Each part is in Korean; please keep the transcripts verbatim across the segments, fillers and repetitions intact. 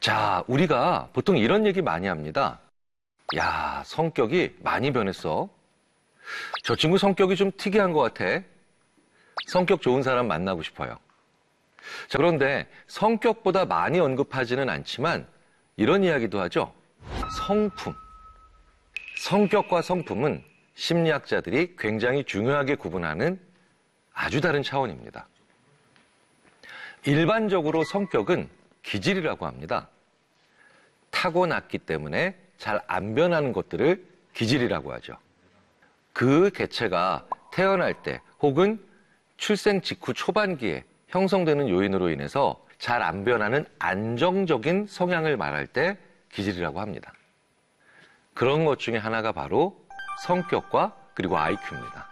자, 우리가 보통 이런 얘기 많이 합니다. 야, 성격이 많이 변했어. 저 친구 성격이 좀 특이한 것 같아. 성격 좋은 사람 만나고 싶어요. 자, 그런데 성격보다 많이 언급하지는 않지만 이런 이야기도 하죠. 성품. 성격과 성품은 심리학자들이 굉장히 중요하게 구분하는 아주 다른 차원입니다. 일반적으로 성격은 기질이라고 합니다. 타고났기 때문에 잘 안 변하는 것들을 기질이라고 하죠. 그 개체가 태어날 때 혹은 출생 직후 초반기에 형성되는 요인으로 인해서 잘 안 변하는 안정적인 성향을 말할 때 기질이라고 합니다. 그런 것 중에 하나가 바로 성격과 그리고 아이큐입니다.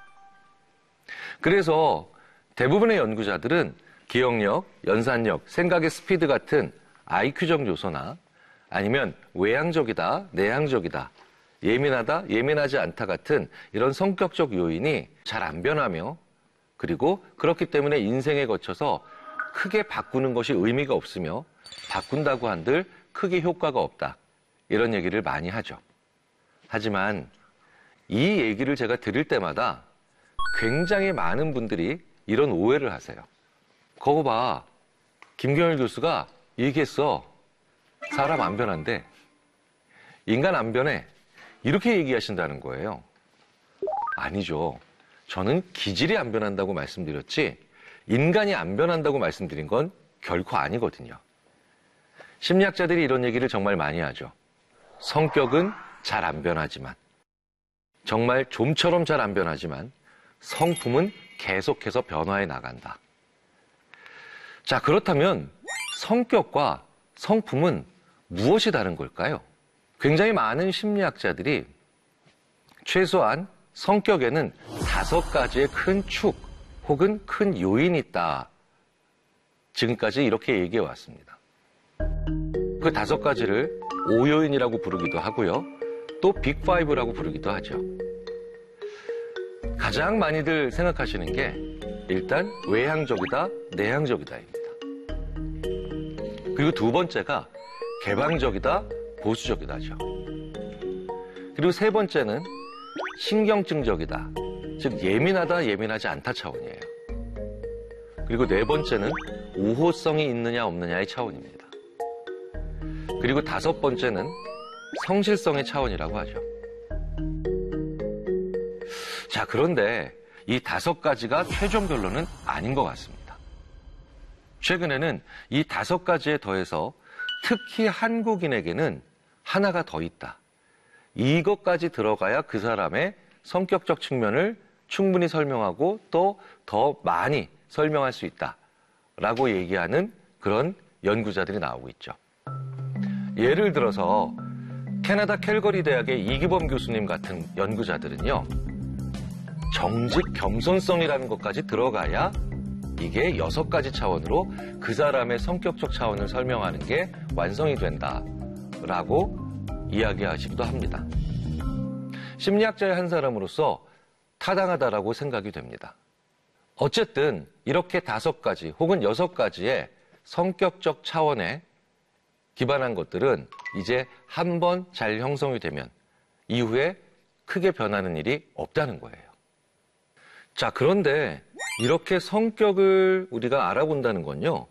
그래서 대부분의 연구자들은 기억력, 연산력, 생각의 스피드 같은 아이큐적 요소나 아니면 외향적이다, 내향적이다, 예민하다, 예민하지 않다 같은 이런 성격적 요인이 잘 안 변하며 그리고 그렇기 때문에 인생에 거쳐서 크게 바꾸는 것이 의미가 없으며 바꾼다고 한들 크게 효과가 없다. 이런 얘기를 많이 하죠. 하지만 이 얘기를 제가 들을 때마다 굉장히 많은 분들이 이런 오해를 하세요. 거거 봐. 김경일 교수가 얘기했어. 사람 안 변한대. 인간 안 변해. 이렇게 얘기하신다는 거예요. 아니죠. 저는 기질이 안 변한다고 말씀드렸지 인간이 안 변한다고 말씀드린 건 결코 아니거든요. 심리학자들이 이런 얘기를 정말 많이 하죠. 성격은 잘 안 변하지만 정말 좀처럼 잘 안 변하지만 성품은 계속해서 변화해 나간다. 자, 그렇다면 성격과 성품은 무엇이 다른 걸까요? 굉장히 많은 심리학자들이 최소한 성격에는 다섯 가지의 큰 축 혹은 큰 요인이 있다. 지금까지 이렇게 얘기해 왔습니다. 그 다섯 가지를 오요인이라고 부르기도 하고요. 또 빅파이브라고 부르기도 하죠. 가장 많이들 생각하시는 게 일단 외향적이다, 내향적이다입니다. 그리고 두 번째가 개방적이다, 보수적이다죠. 그리고 세 번째는 신경증적이다, 즉 예민하다, 예민하지 않다 차원이에요. 그리고 네 번째는 우호성이 있느냐 없느냐의 차원입니다. 그리고 다섯 번째는 성실성의 차원이라고 하죠. 자, 그런데 이 다섯 가지가 최종 결론은 아닌 것 같습니다. 최근에는 이 다섯 가지에 더해서 특히 한국인에게는 하나가 더 있다. 이것까지 들어가야 그 사람의 성격적 측면을 충분히 설명하고 또 더 많이 설명할 수 있다라고 얘기하는 그런 연구자들이 나오고 있죠. 예를 들어서 캐나다 캘거리 대학의 이기범 교수님 같은 연구자들은요. 정직 겸손성이라는 것까지 들어가야 이게 여섯 가지 차원으로 그 사람의 성격적 차원을 설명하는 게 완성이 된다라고 이야기하시기도 합니다. 심리학자의 한 사람으로서 타당하다라고 생각이 됩니다. 어쨌든 이렇게 다섯 가지 혹은 여섯 가지의 성격적 차원에 기반한 것들은 이제 한 번 잘 형성이 되면 이후에 크게 변하는 일이 없다는 거예요. 자, 그런데 이렇게 성격을 우리가 알아본다는 건요,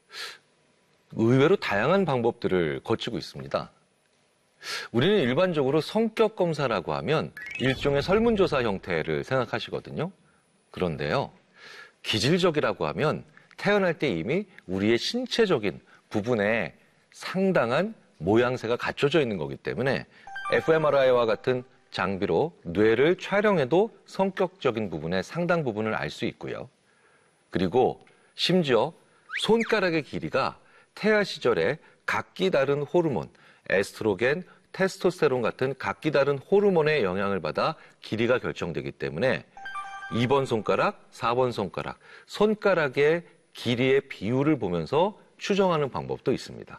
의외로 다양한 방법들을 거치고 있습니다. 우리는 일반적으로 성격 검사라고 하면 일종의 설문조사 형태를 생각하시거든요. 그런데요, 기질적이라고 하면 태어날 때 이미 우리의 신체적인 부분에 상당한 모양새가 갖춰져 있는 거기 때문에 에프엠알아이와 같은 장비로 뇌를 촬영해도 성격적인 부분의 상당 부분을 알 수 있고요. 그리고 심지어 손가락의 길이가 태아 시절에 각기 다른 호르몬, 에스트로겐, 테스토스테론 같은 각기 다른 호르몬의 영향을 받아 길이가 결정되기 때문에 이 번 손가락, 사 번 손가락, 손가락의 길이의 비율을 보면서 추정하는 방법도 있습니다.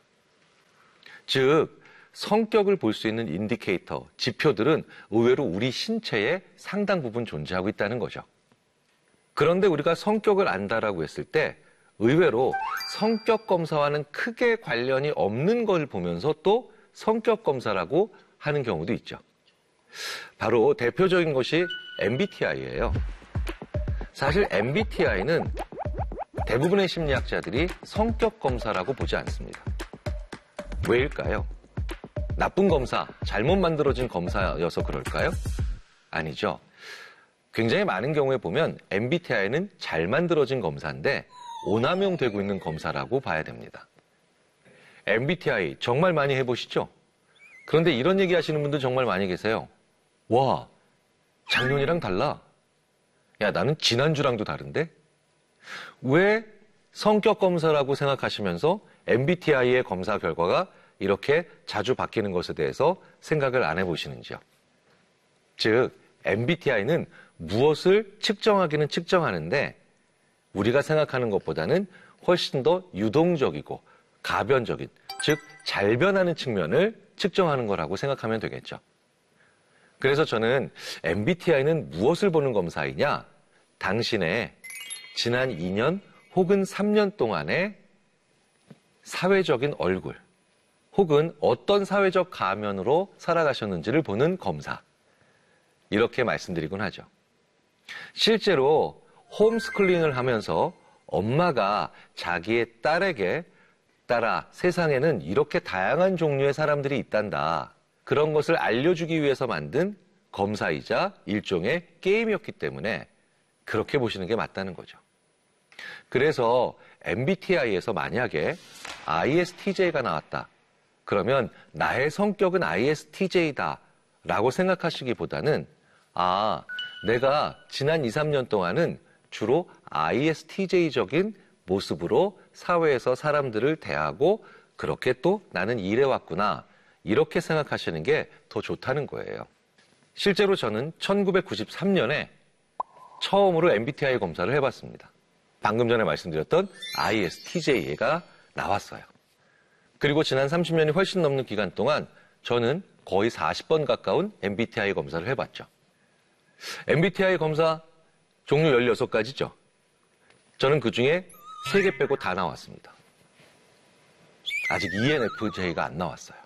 즉, 성격을 볼 수 있는 인디케이터, 지표들은 의외로 우리 신체에 상당 부분 존재하고 있다는 거죠. 그런데 우리가 성격을 안다라고 했을 때 의외로 성격 검사와는 크게 관련이 없는 걸 보면서 또 성격 검사라고 하는 경우도 있죠. 바로 대표적인 것이 엠비티아이예요. 사실 엠비티아이는 대부분의 심리학자들이 성격 검사라고 보지 않습니다. 왜일까요? 나쁜 검사, 잘못 만들어진 검사여서 그럴까요? 아니죠. 굉장히 많은 경우에 보면 엠비티아이는 잘 만들어진 검사인데 오남용되고 있는 검사라고 봐야 됩니다. 엠비티아이 정말 많이 해보시죠? 그런데 이런 얘기 하시는 분들 정말 많이 계세요. 와, 작년이랑 달라. 야, 나는 지난주랑도 다른데? 왜 성격 검사라고 생각하시면서 엠비티아이의 검사 결과가 이렇게 자주 바뀌는 것에 대해서 생각을 안 해보시는지요? 즉, 엠비티아이는 무엇을 측정하기는 측정하는데 우리가 생각하는 것보다는 훨씬 더 유동적이고 가변적인, 즉 잘 변하는 측면을 측정하는 거라고 생각하면 되겠죠. 그래서 저는 엠비티아이는 무엇을 보는 검사이냐? 당신의 지난 이 년 혹은 삼 년 동안의 사회적인 얼굴 혹은 어떤 사회적 가면으로 살아가셨는지를 보는 검사. 이렇게 말씀드리곤 하죠. 실제로 홈스쿨링을 하면서 엄마가 자기의 딸에게 딸아, 세상에는 이렇게 다양한 종류의 사람들이 있단다. 그런 것을 알려주기 위해서 만든 검사이자 일종의 게임이었기 때문에 그렇게 보시는 게 맞다는 거죠. 그래서 엠비티아이에서 만약에 아이에스티제이가 나왔다. 그러면 나의 성격은 아이에스티제이다 라고 생각하시기보다는 아, 내가 지난 이, 삼 년 동안은 주로 아이에스티제이적인 모습으로 사회에서 사람들을 대하고 그렇게 또 나는 일해왔구나. 이렇게 생각하시는 게 더 좋다는 거예요. 실제로 저는 천구백구십삼 년에 처음으로 엠비티아이 검사를 해봤습니다. 방금 전에 말씀드렸던 아이에스티제이가 나왔어요. 그리고 지난 삼십 년이 훨씬 넘는 기간 동안 저는 거의 사십 번 가까운 엠비티아이 검사를 해봤죠. 엠비티아이 검사 종류 열여섯 가지죠. 저는 그중에 세 개 빼고 다 나왔습니다. 아직 이엔에프제이가 안 나왔어요.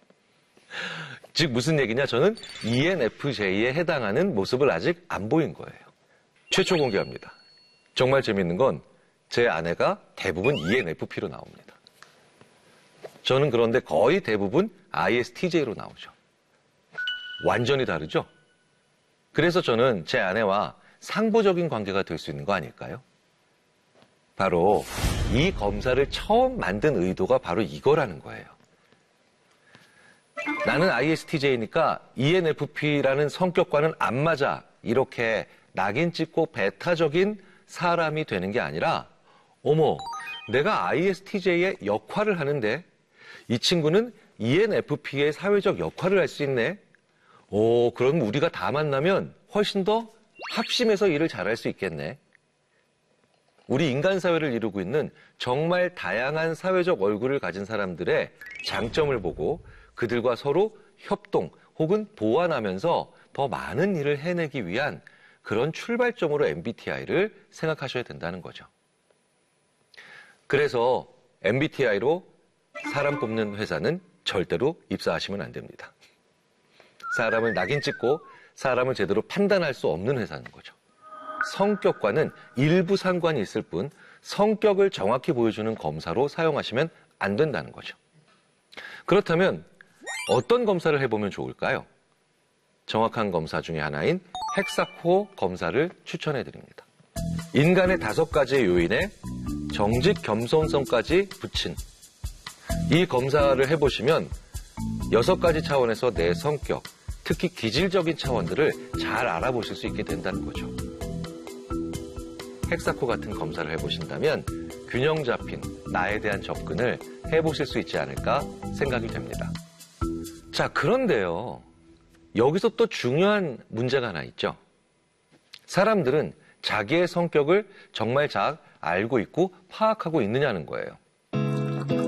즉 무슨 얘기냐? 저는 이엔에프제이에 해당하는 모습을 아직 안 보인 거예요. 최초 공개합니다. 정말 재밌는 건 제 아내가 대부분 이엔에프피로 나옵니다. 저는 그런데 거의 대부분 아이에스티제이로 나오죠. 완전히 다르죠? 그래서 저는 제 아내와 상보적인 관계가 될 수 있는 거 아닐까요? 바로 이 검사를 처음 만든 의도가 바로 이거라는 거예요. 나는 아이에스티제이니까 이엔에프피라는 성격과는 안 맞아. 이렇게 낙인 찍고 배타적인 사람이 되는 게 아니라 어머, 내가 아이에스티제이의 역할을 하는데 이 친구는 이엔에프피의 사회적 역할을 할 수 있네. 오, 그럼 우리가 다 만나면 훨씬 더 합심해서 일을 잘할 수 있겠네. 우리 인간 사회를 이루고 있는 정말 다양한 사회적 얼굴을 가진 사람들의 장점을 보고 그들과 서로 협동 혹은 보완하면서 더 많은 일을 해내기 위한 그런 출발점으로 엠비티아이를 생각하셔야 된다는 거죠. 그래서 엠비티아이로 사람 뽑는 회사는 절대로 입사하시면 안 됩니다. 사람을 낙인 찍고 사람을 제대로 판단할 수 없는 회사는 거죠. 성격과는 일부 상관이 있을 뿐 성격을 정확히 보여주는 검사로 사용하시면 안 된다는 거죠. 그렇다면 어떤 검사를 해보면 좋을까요? 정확한 검사 중에 하나인 헥사코어 검사를 추천해 드립니다. 인간의 다섯 가지의 요인에 정직 겸손성까지 붙인 이 검사를 해보시면 여섯 가지 차원에서 내 성격, 특히 기질적인 차원들을 잘 알아보실 수 있게 된다는 거죠. 헥사코 같은 검사를 해보신다면 균형 잡힌 나에 대한 접근을 해보실 수 있지 않을까 생각이 됩니다. 자, 그런데요. 여기서 또 중요한 문제가 하나 있죠. 사람들은 자기의 성격을 정말 잘 알고 있고 파악하고 있느냐는 거예요.